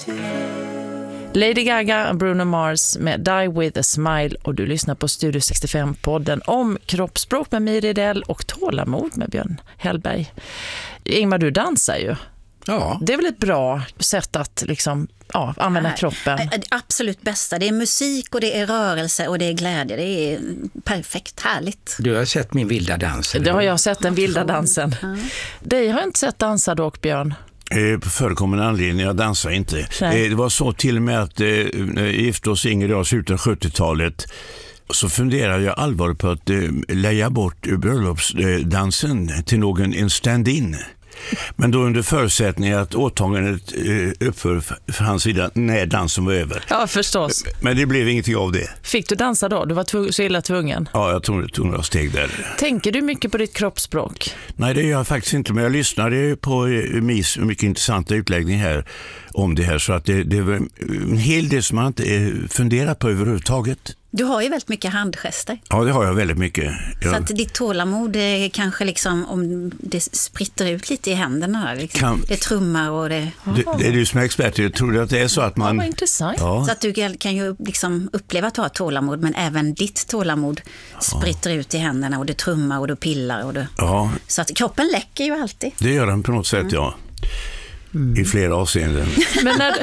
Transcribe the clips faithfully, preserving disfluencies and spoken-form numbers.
Lady Gaga och Bruno Mars med Die With A Smile, och du lyssnar på Studio sextiofem-podden om kroppsspråk med Miri Idell och tålamod med Björn Hellberg. Ingmar, du dansar ju. Ja. Det är väl ett bra sätt att liksom, ja, använda Nej, kroppen? Det absolut bästa. Det är musik och det är rörelse och det är glädje. Det är perfekt, härligt. Du har sett min vilda dans? Det har jag sett, den vilda dansen. Ja. Dig har jag inte sett dansa dock, Björn. Eh, på förekommande anledning, jag dansar inte. Eh, det var så till och med att eh, när jag gifte oss Inger och jag i slutet av sjuttiotalet, så funderade jag allvarligt på att eh, lägga bort bröllopsdansen till någon, en stand-in. Men då under förutsättning att åtagandet eh, uppför för hans sida när dansen var över. Ja, förstås. Men det blev ingenting av det. Fick du dansa då? Du var tv- så illa tvungen. Ja, jag tog, tog några steg där. Tänker du mycket på ditt kroppsspråk? Nej, det gör jag faktiskt inte. Men jag lyssnade på eh, Mis mycket intressanta utläggning här om det här. Så att det, det var en hel del som man inte eh, funderat på överhuvudtaget. Du har ju väldigt mycket handgester. Ja, det har jag väldigt mycket. Jag... Så att ditt tålamod är kanske liksom, om det spritter ut lite i händerna. Liksom. Kan... Det trummar och det... det... Det är du som är expert. Jag tror att det är så att man... Ja, vad intressant. Ja. Så att du kan ju liksom uppleva att du har tålamod, men även ditt tålamod spritter ja. ut i händerna och det trummar och du pillar. Och du... Ja. Så att kroppen läcker ju alltid. Det gör den på något sätt, mm. ja. Mm. I flera avseenden. Men när...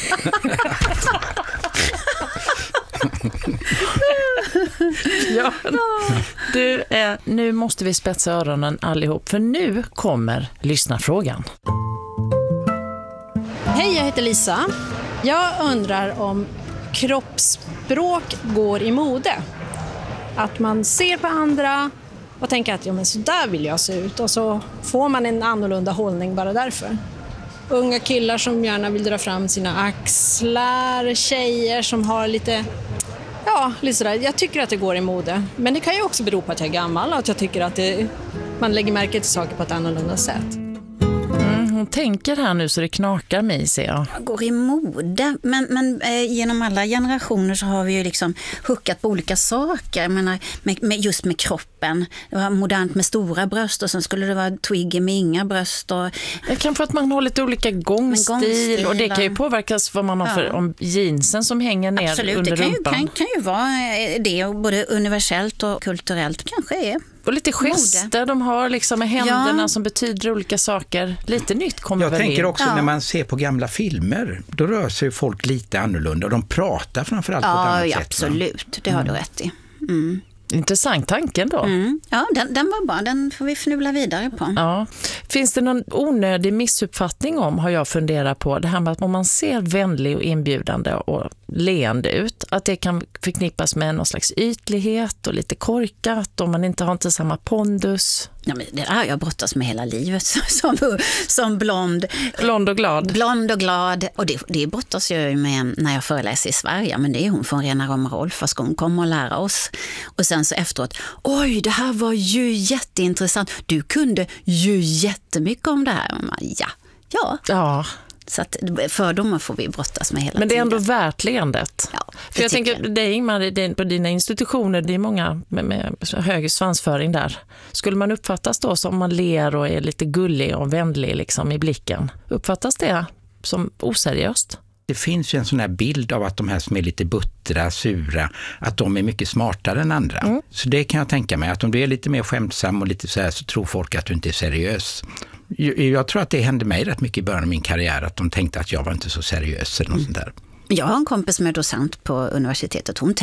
ja, du, eh, nu måste vi spetsa öronen allihop, för nu kommer lyssnarfrågan. Hej, jag heter Lisa. Jag undrar om kroppsspråk går i mode. Att man ser på andra och tänker att ja, men så där vill jag se ut, och så får man en annorlunda hållning bara därför. Unga killar som gärna vill dra fram sina axlar, tjejer som har lite... Ja, lite sådär. Jag tycker att det går i mode. Men det kan ju också bero på att jag är gammal och att jag tycker att det, man lägger märke till saker på ett annorlunda sätt. Mm, hon tänker här nu så det knakar mig, ser jag. Jag går i mode. Men, men eh, genom alla generationer så har vi ju liksom huckat på olika saker. Jag menar, med, med, just med kroppen. Det var modernt med stora bröst och sen skulle det vara twiggy med inga bröst. Och... Det kan för att man har lite olika gångstil, gångstil och det kan ju påverkas vad man har för, ja. om jeansen som hänger ner Absolut, under rumpan. rumpan. Absolut, det kan, kan ju vara det, både universellt och kulturellt kanske är. Och lite gester mode. De har liksom med händerna, ja. som betyder olika saker. Lite nytt kommer Jag väl tänker in. också ja. när man ser på gamla filmer, då rör sig folk lite annorlunda och de pratar framförallt ja, på ett annat ja, sätt. Absolut, det har mm. du rätt i. Mm. Intressant tanken då. Mm. Ja, den, den var bra. Den får vi fnula vidare på. Ja. Finns det någon onödig missuppfattning om, har jag funderat på, det här med att om man ser vänlig och inbjudande och leende ut, att det kan förknippas med någon slags ytlighet och lite korkat, om man inte har inte samma pondus. Ja, men det har jag brottats med hela livet som, som blond. Blond och glad. Blond och glad. Och det, det brottas jag med när jag föreläser i Sverige. Men det är hon från Rena Roma Rolf. Vad ska hon komma och lära oss? Och sen så efteråt, oj, det här var ju jätteintressant. Du kunde ju jättemycket om det här. Man, ja, ja. Ja. Så att fördomar får vi brottas med hela tiden. Men det är ändå värt leendet. Ja, för jag tänker, det är Ingmar, på dina institutioner, det är många med, med hög svansföring där. Skulle man uppfattas då som man ler och är lite gullig och vänlig liksom i blicken? Uppfattas det som oseriöst? Det finns ju en sån här bild av att de här som är lite buttra, sura, att de är mycket smartare än andra. Mm. Så det kan jag tänka mig, att om du är lite mer skämtsam och lite så här, så tror folk att du inte är seriös. Jag tror att det hände mig rätt mycket i början av min karriär, att de tänkte att jag var inte så seriös eller något mm. sånt där. Jag har en kompis som är docent på universitetet. Hon